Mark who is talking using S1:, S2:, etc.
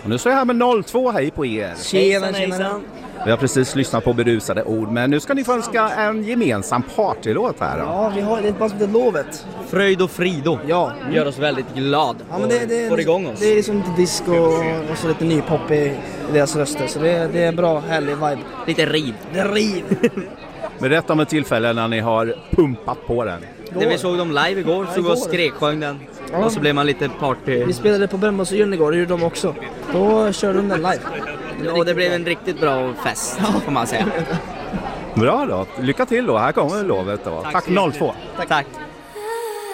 S1: Och nu står jag här med 02, hej på er.
S2: Tjena.
S1: Vi har precis lyssnat på berusade ord, men nu ska ni få önska en gemensam partylåt här då.
S2: Ja, vi har ett band som heter Lovet.
S3: Fröjd och Frido.
S2: Ja.
S3: Gör oss väldigt glad.
S2: Ja, men det
S3: får igång oss.
S2: Det är liksom lite disco och så lite ny pop i deras röster. Så det är en bra, härlig vibe.
S3: Lite riv.
S2: Det är riv.
S1: Berätta om ett tillfälle när ni har pumpat på den.
S3: När vi såg dem live igår så och skrek-sjöng den.
S2: Ja.
S3: Och så blev man lite party.
S2: Vi spelade på Brännbollsjön igår, det gjorde de också. Då körde de den live.
S3: Och det blev en riktigt bra fest, får man säga.
S1: Bra då, lycka till då, här kommer Lovet då. Tack 02.
S3: Tack.